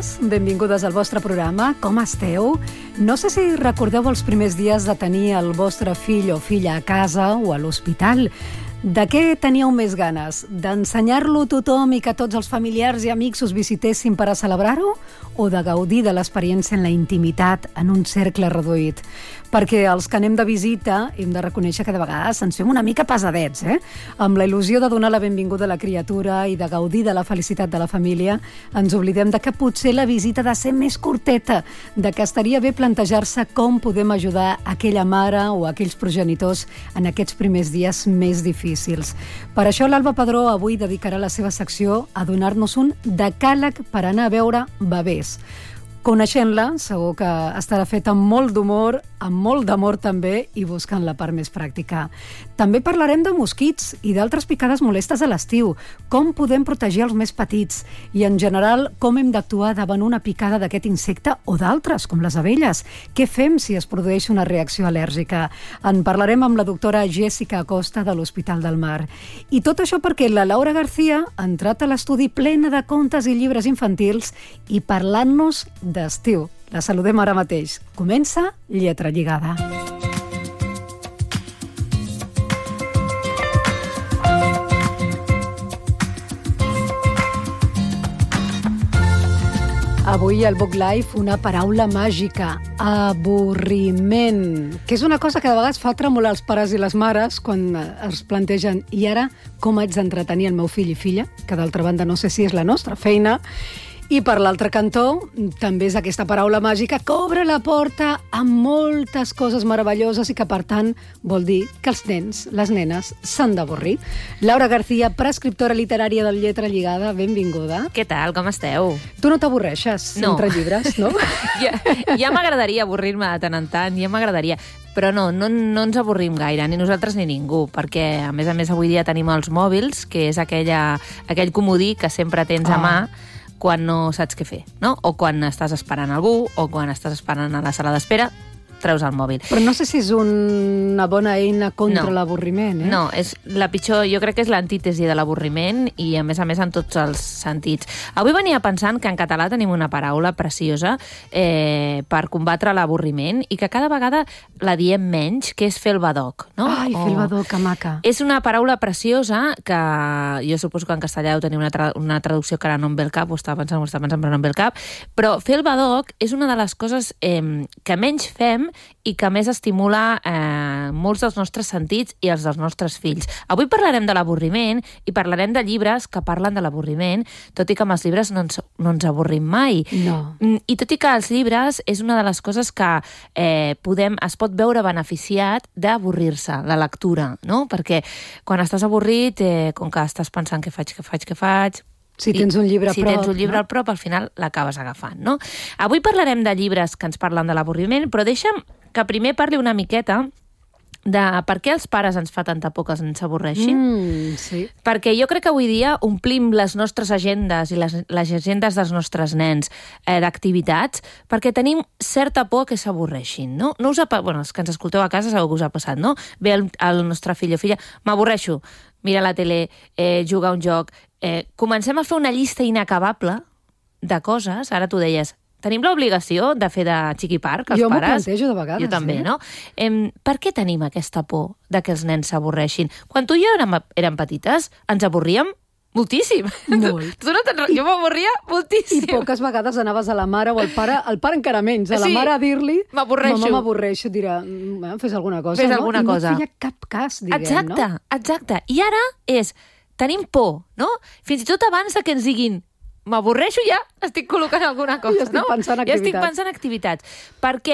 Benvingudes, benvingudes al vostre programa. Com esteu? No sé si recordeu els primers dies de tenir el vostre fill o filla a casa o a l'hospital. De què teníeu més ganes? D'ensenyar-lo a tothom i que tots els familiars i amics us visitessin per a celebrar-ho? O de gaudir de l'experiència en la intimitat, en un cercle reduït? Perquè els que anem de visita hem de reconèixer que de vegades ens fem una mica pesadets, Amb la il·lusió de donar la benvinguda a la criatura i de gaudir de la felicitat de la família, ens oblidem de que potser la visita ha de ser més curteta, de que estaria bé plantejar-se com podem ajudar aquella mare o aquells progenitors en aquests primers dies més difícils. Per això l'Alba Padró avui dedicarà la seva secció a donar-nos un decàleg per anar a veure bebès. Coneixent-la, segur que estarà feta amb molt d'humor, amb molt d'amor també, i buscant la part més pràctica. També parlarem de mosquits i d'altres picades molestes a l'estiu, com podem protegir els més petits i, en general, com hem d'actuar davant una picada d'aquest insecte o d'altres, com les abelles. Què fem si es produeix una reacció al·lèrgica? En parlarem amb la doctora Jessica Acosta de l'Hospital del Mar. I tot això perquè la Laura García ha entrat a l'estudi plena de contes i llibres infantils i parlant-nos d'estiu. La saludem ara mateix. Comença Lletra Lligada. Avui al Book Life una paraula màgica, avorriment, que és una cosa que de vegades fa tremolar els pares i les mares quan es plantegen i ara com haig d'entretenir el meu fill i filla, que d'altra banda no sé si és la nostra feina. I per l'altre cantó, també és aquesta paraula màgica que obre la porta a moltes coses meravelloses i que, per tant, vol dir que els nens, les nenes, s'han d'avorrir. Laura García, prescriptora literària del Lletra Lligada, benvinguda. Què tal, com esteu? Tu no t'avorreixes entre llibres, no? Ja m'agradaria avorrir-me de tant en tant, ja m'agradaria. Però no ens avorrim gaire, ni nosaltres ni ningú, perquè, a més, avui dia tenim els mòbils, que és aquell comodí que sempre tens a mà quan no saps què fer, no? O quan estàs esperant algú, o quan estàs esperant a la sala d'espera, treus el mòbil. Però no sé si és una bona eina contra l'avorriment, No, és la pitjor, jo crec que és l'antítesi de l'avorriment i, a més, en tots els sentits. Avui venia pensant que en català tenim una paraula preciosa per combatre l'avorriment i que cada vegada la diem menys, que és fer el badoc, no? Ai, fer el badoc, que maca. És una paraula preciosa que jo suposo que en castellà heu tenir una traducció que ara no em ve el cap, ho estava pensant, però no em ve el cap, però fer el badoc és una de les coses que menys fem i que més estimula molts dels nostres sentits i els dels nostres fills. Avui parlarem de l'avorriment i parlarem de llibres que parlen de l'avorriment, tot i que amb els llibres no ens avorrim mai. No. I tot i que els llibres és una de les coses que es pot veure beneficiat d'avorrir-se, la lectura, no? Perquè quan estàs avorrit, com que estàs pensant què faig... Si tens un llibre al prop, al final l'acabes agafant, no? Avui parlarem de llibres que ens parlen de l'avorriment, però deixa'm que primer parli una miqueta de per què els pares ens fa tanta por que ens avorreixin. Sí. Perquè jo crec que avui dia omplim les nostres agendes i les agendes dels nostres nens d'activitats perquè tenim certa por que s'avorreixin, no? Els que ens escolteu a casa sabeu que us ha passat, no? Ve el nostre fill o filla, m'avorreixo, mira la tele, juga a un joc... Comencem a fer una llista inacabable de coses, ara tu deies, tenim l'obligació de fer de xiquipar, que els pares... Jo m'ho plantejo de vegades. Jo també, no? Per què tenim aquesta por de que els nens s'avorreixin? Quan tu i jo érem petites, ens avorríem moltíssim. Molt. Jo m'avorria moltíssim. I poques vegades anaves a la mare o al pare encara menys, a la mare a dir-li m'avorreixo. Mama, m'avorreixo, dirà, fes alguna cosa, fes alguna cosa. I no et feia cap cas, diguem, no? Exacte. I ara tenim por, no? Fins i tot abans que ens diguin m'avorreixo, ja estic col·locant alguna cosa, no? Ja estic pensant activitats. Per què?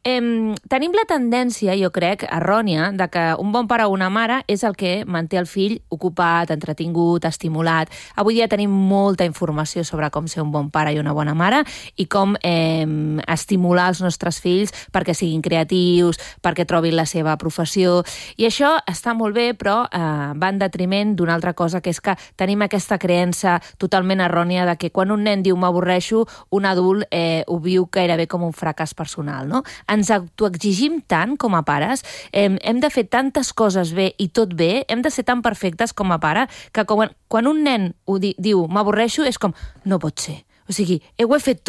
Tenim la tendència, jo crec, errònia, de que un bon pare o una mare és el que manté el fill ocupat, entretingut, estimulat. Avui dia tenim molta informació sobre com ser un bon pare i una bona mare i com estimular els nostres fills perquè siguin creatius, perquè trobin la seva professió. I això està molt bé, però va en detriment d'una altra cosa, que és que tenim aquesta creença totalment errònia de que quan un nen diu m'avorreixo, un adult ho viu gairebé com un fracàs personal, no? Ens autoexigim tant com a pares, hem de fer tantes coses bé i tot bé, hem de ser tan perfectes com a pare, que quan un nen diu m'avorreixo és com, no pot ser. O sigui, ho he fet